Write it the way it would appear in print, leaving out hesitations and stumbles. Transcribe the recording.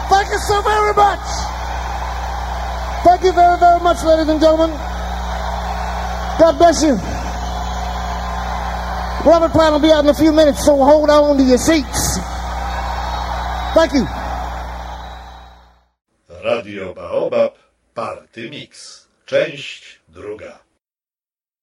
Thank you so very much. Thank you very, very much, ladies and gentlemen. God bless you. Robert Plant will be out in a few minutes, so hold on to your seats. Thank you. Radio Baobab, Party Mix. Część druga.